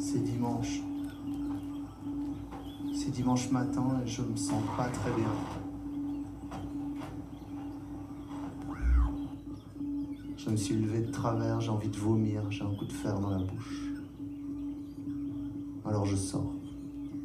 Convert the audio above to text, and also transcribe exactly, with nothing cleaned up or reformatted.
C'est dimanche. C'est dimanche matin et je me sens pas très bien. Je me suis levé de travers, j'ai envie de vomir, j'ai un coup de fer dans la bouche. Alors je sors.